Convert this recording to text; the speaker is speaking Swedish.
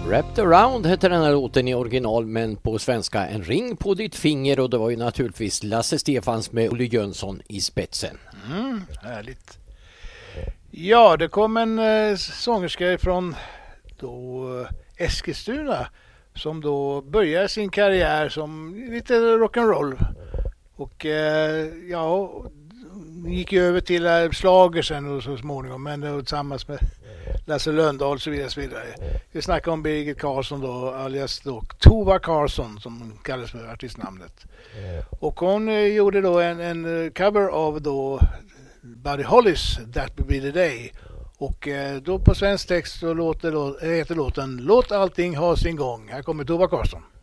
Wrapped Around hette den här låten i original, men på svenska En ring på ditt finger, och det var ju naturligtvis Lasse Stefans med Olle Jönsson i spetsen. Härligt. Ja, det kom en sångerska från då Eskilstuna som då började sin karriär som lite rock'n'roll och gick över till slager sen och så småningom, men då tillsammans med Lasse Lönndahl och så vidare, så vidare. Vi snackar om Birgit Karlsson då, alias då Tova Karlsson som kallas för artistnamnet. Och hon gjorde då en cover av då Buddy Hollys That Will Be The Day. Och då på svensk text så heter låten Låt allting ha sin gång. Här kommer Tova Karlsson.